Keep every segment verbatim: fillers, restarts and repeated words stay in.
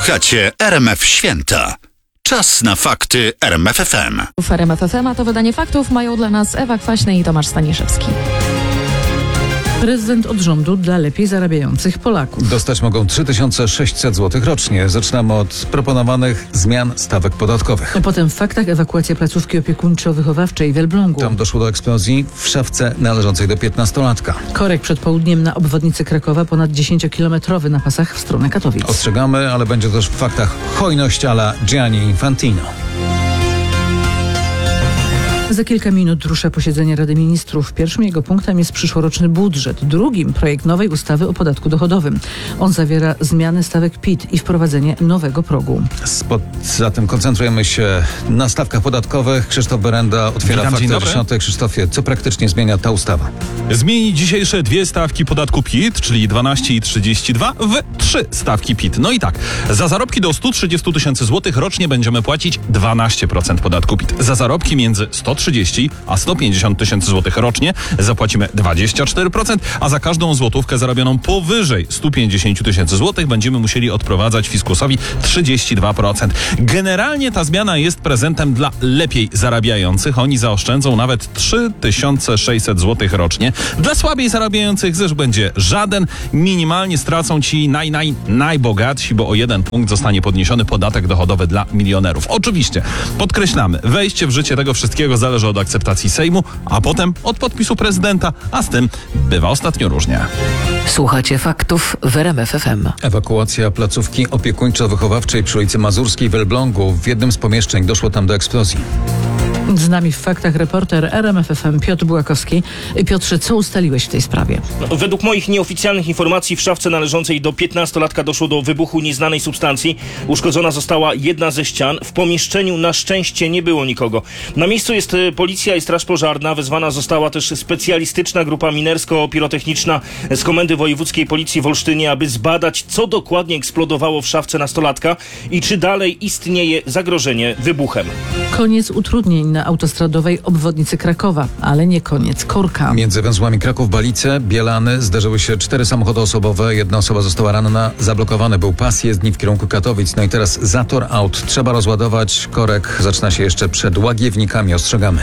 Słuchacie R M F Święta. Czas na fakty R M F F M. W R M F F M, a to wydanie faktów mają dla nas Ewa Kwaśny i Tomasz Staniszewski. Prezydent od rządu dla lepiej zarabiających Polaków. Dostać mogą trzy tysiące sześćset złotych rocznie. Zaczynamy od proponowanych zmian stawek podatkowych. A potem w faktach ewakuacja placówki opiekuńczo-wychowawczej w Elblągu. Tam doszło do eksplozji w szafce należącej do piętnastolatka. Korek przed południem na obwodnicy Krakowa, ponad dziesięciokilometrowy na pasach w stronę Katowic. Ostrzegamy, ale będzie też w faktach hojność a la Gianni Infantino. Za kilka minut rusza posiedzenie Rady Ministrów. Pierwszym jego punktem jest przyszłoroczny budżet. Drugim projekt nowej ustawy o podatku dochodowym. On zawiera zmiany stawek P I T i wprowadzenie nowego progu. Spod, zatem koncentrujemy się na stawkach podatkowych. Krzysztof Berenda otwiera Witam, dzień fakty dobry. dziesiąte. Krzysztofie, co praktycznie zmienia ta ustawa? Zmieni dzisiejsze dwie stawki podatku P I T, czyli dwanaście i trzydzieści dwa, w trzy stawki P I T. No i tak, za zarobki do stu trzydziestu tysięcy złotych rocznie będziemy płacić dwanaście procent podatku P I T. Za zarobki między sto trzydzieści a sto pięćdziesiąt tysięcy złotych rocznie zapłacimy dwadzieścia cztery procent, a za każdą złotówkę zarobioną powyżej stu pięćdziesięciu tysięcy złotych będziemy musieli odprowadzać fiskusowi trzydzieści dwa procent. Generalnie ta zmiana jest prezentem dla lepiej zarabiających. Oni zaoszczędzą nawet trzy tysiące sześćset złotych rocznie. Dla słabiej zarabiających zysk będzie żaden. Minimalnie stracą ci naj, naj, najbogatsi, bo o jeden punkt zostanie podniesiony podatek dochodowy dla milionerów. Oczywiście, podkreślamy, wejście w życie tego wszystkiego zależy od akceptacji Sejmu, a potem od podpisu prezydenta, a z tym bywa ostatnio różnie. Słuchacie faktów w R M F F M. Ewakuacja placówki opiekuńczo-wychowawczej przy ulicy Mazurskiej w Elblągu. W jednym z pomieszczeń doszło tam do eksplozji. Z nami w faktach reporter R M F F M Piotr Bułakowski. Piotrze, co ustaliłeś w tej sprawie? Według moich nieoficjalnych informacji w szafce należącej do piętnastolatka doszło do wybuchu nieznanej substancji. Uszkodzona została jedna ze ścian. W pomieszczeniu na szczęście nie było nikogo. Na miejscu jest policja i straż pożarna. Wezwana została też specjalistyczna grupa minersko-pirotechniczna z Komendy Wojewódzkiej Policji w Olsztynie, aby zbadać, co dokładnie eksplodowało w szafce nastolatka i czy dalej istnieje zagrożenie wybuchem. Koniec utrudnień na autostradowej obwodnicy Krakowa, ale nie koniec korka. Między węzłami Kraków-Balice, Bielany zderzyły się cztery samochody osobowe. Jedna osoba została ranna. Zablokowany był pas jezdni w kierunku Katowic. No i teraz zator aut trzeba rozładować. Korek zaczyna się jeszcze przed Łagiewnikami. Ostrzegamy.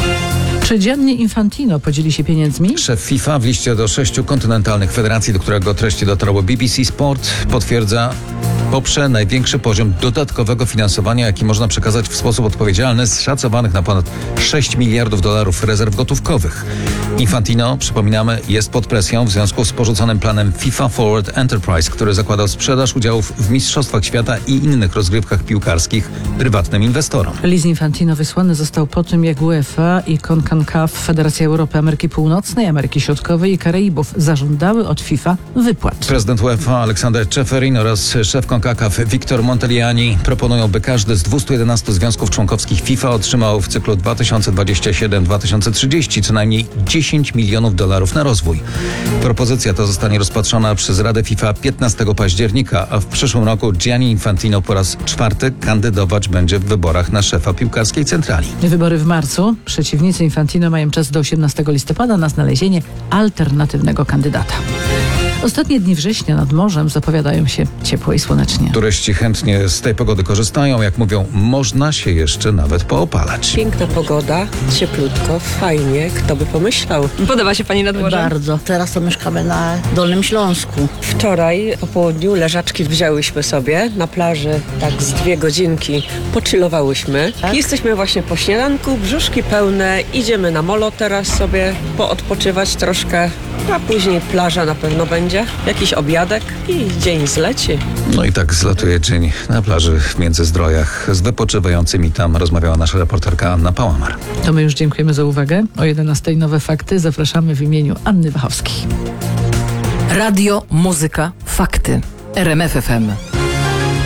Czy Gianni Infantino podzieli się pieniędzmi? Szef FIFA w liście do sześciu kontynentalnych federacji, do którego treści dotarło B B C Sport, potwierdza, poprze największy poziom dodatkowego finansowania, jaki można przekazać w sposób odpowiedzialny, z szacowanych na ponad sześć miliardów dolarów rezerw gotówkowych. Infantino, przypominamy, jest pod presją w związku z porzuconym planem FIFA Forward Enterprise, który zakładał sprzedaż udziałów w Mistrzostwach Świata i innych rozgrywkach piłkarskich prywatnym inwestorom. List Infantino wysłany został po tym, jak UEFA i CONCACAF, Federacja Europy, Ameryki Północnej, Ameryki Środkowej i Karaibów zażądały od FIFA wypłat. Prezydent UEFA Aleksander Czeferin oraz szef CONCACAF Victor Montelliani proponują, by każdy z dwustu jedenastu związków członkowskich FIFA otrzymał w cyklu dwa tysiące dwudziestym siódmym do dwa tysiące trzydziestego co najmniej dziesięć milionów dolarów na rozwój. Propozycja ta zostanie rozpatrzona przez Radę FIFA piętnastego października, a w przyszłym roku Gianni Infantino po raz czwarty kandydować będzie w wyborach na szefa piłkarskiej centrali. Wybory w marcu. Przeciwnicy Infantino mają czas do osiemnastego listopada na znalezienie alternatywnego kandydata. Ostatnie dni września nad morzem zapowiadają się ciepło i słonecznie. Turyści chętnie z tej pogody korzystają. Jak mówią, można się jeszcze nawet poopalać. Piękna pogoda, cieplutko, fajnie. Kto by pomyślał? Podoba się pani nad morzem? Bardzo. Teraz to mieszkamy na Dolnym Śląsku. Wczoraj po południu leżaczki wzięłyśmy sobie na plaży, tak z dwie godzinki pochillowałyśmy. Tak? Jesteśmy właśnie po śniadanku, brzuszki pełne, idziemy na molo teraz sobie poodpoczywać troszkę, a później plaża na pewno będzie, jakiś obiadek i dzień zleci. No i tak zlatuje dzień na plaży w Międzyzdrojach. Z wypoczywającymi tam rozmawiała nasza reporterka Anna Pałamar. To my już dziękujemy za uwagę. O jedenastej nowe fakty zapraszamy w imieniu Anny Wachowskiej. Radio, muzyka, fakty. R M F F M.